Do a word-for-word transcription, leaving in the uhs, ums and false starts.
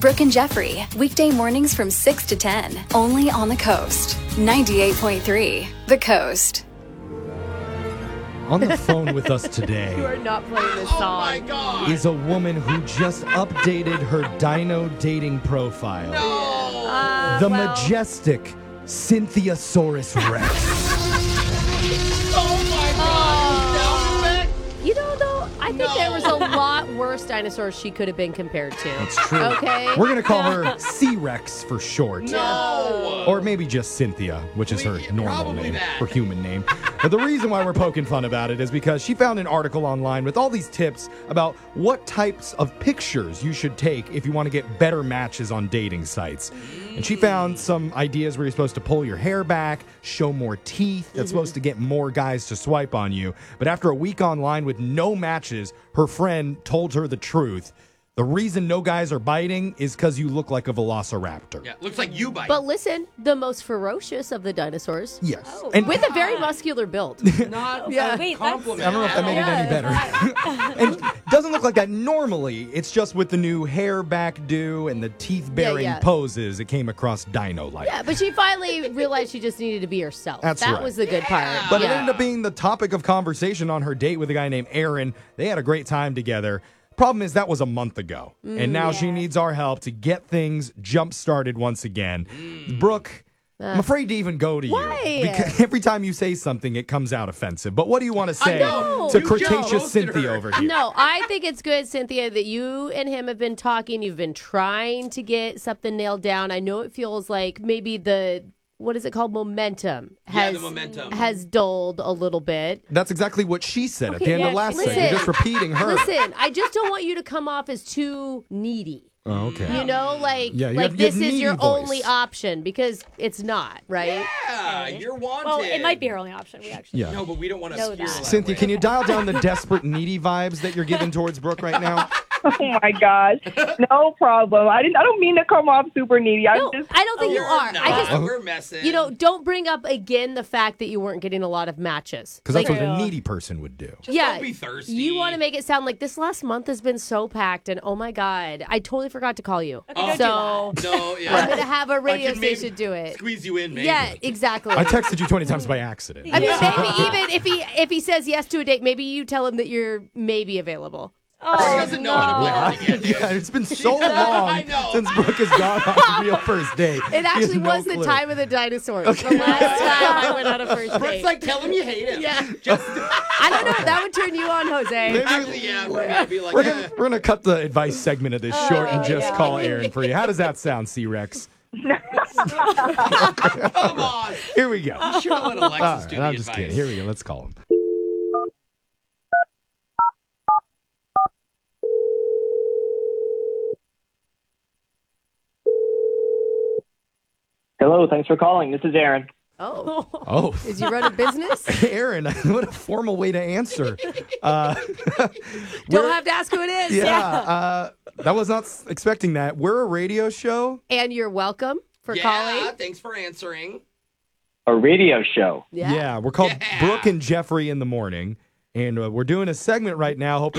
Brooke and Jeffrey, weekday mornings from six to ten, only on the Coast. ninety-eight point three, The Coast. On the phone with us today You are not playing this song. Oh my God. is a woman who just updated her dino dating profile. No. Uh, The well, majestic Cynthiasaurus Rex. Oh my God. Sound effect? You know, though, I think No. there was a lot worse dinosaurs she could have been compared to. That's true. Okay. We're going to call her C-Rex for short. No. Or maybe just Cynthia, which is her We- normal probably name, that. her human name. But the reason why we're poking fun about it is because she found an article online with all these tips about what types of pictures you should take if you want to get better matches on dating sites. And she found some ideas where you're supposed to pull your hair back, show more teeth. That's supposed to get more guys to swipe on you. But after a week online with no matches, her friend told her the truth. The reason no guys are biting is because you look like a velociraptor. Yeah, looks like you bite. But listen, the most ferocious of the dinosaurs. Yes. Oh. And With a very muscular build. Not Yeah. a Wait, that's- compliment. I don't know if that made it any better. And it doesn't look like that normally. It's just with the new hair back do and the teeth-bearing Yeah, yeah. poses, it came across dino-like. Yeah, but she finally realized she just needed to be herself. That's that right. was the good part. But it yeah. ended up being the topic of conversation on her date with a guy named Aaron. They had a great time together. Problem is, that was a month ago. and now she needs our help to get things jump-started once again. Brooke, I'm afraid to even go to Why? you. Because every time you say something, it comes out offensive. But what do you want to say know. to You just Cretaceous roasted Cynthia her. over here? No, I think it's good, Cynthia, that you and him have been talking. You've been trying to get something nailed down. I know it feels like maybe the, what is it called? Momentum Yeah, has, the momentum. has dulled a little bit. That's exactly what she said at Okay, the end yeah, of last she segment. did. You're just repeating her. Listen, I just don't want you to come off as too needy. Oh, okay. You know, like, Yeah, you like have- you have this is needy your voice. only option because it's not, right? Yeah, you're wanted. Well, it might be our only option. We actually. Yeah. No, but we don't want to Know feel that. that Cynthia, way. can you dial down the desperate, needy vibes that you're giving towards Brooke right now? Oh my gosh, no problem. I didn't. I don't mean to come off super needy. I No, just. I don't think you You're are. not. I just, We're messing. you know, don't bring up again the fact that you weren't getting a lot of matches. Because that's Like, what a True. needy person would do. Just yeah, don't be thirsty. you want to make it sound like this last month has been so packed, and oh my god, I totally forgot to call you. Okay, don't do so No, yeah. I'm gonna have a radio I could maybe station do it. Squeeze you in, maybe. Yeah, exactly. I texted you twenty times by accident. I mean, maybe even if he if he says yes to a date, maybe you tell him that you're maybe available. He Oh, doesn't know how to Yeah, play it again. yeah, it's been so I long know. since Brooke has gone on a real first date. It He has actually no was the clue. time of the dinosaurs. The last time I went on a first Brooke's date. like, tell him you hate him. Yeah. Just, I don't know. That would turn you on, Jose. actually, yeah. We're going to be like, We're eh. gonna, we're gonna cut the advice segment of this short and just yeah. call Aaron for you. How does that sound, C-Rex? Come on. Here we go. You should have let All Alexis right, do the I'm just advice. kidding. Here we go. Let's call him. Hello, thanks for calling. This is Aaron. Oh, Oh, did you run a business? Aaron, what a formal way to answer. Uh, Don't we're- have to ask who it is. Yeah, uh, that was not s- expecting that. We're a radio show. And you're welcome for Yeah, calling. thanks for answering. A radio show. Yeah, we're called Yeah. Brooke and Jeffrey in the Morning. And uh, we're doing a segment right now, hoping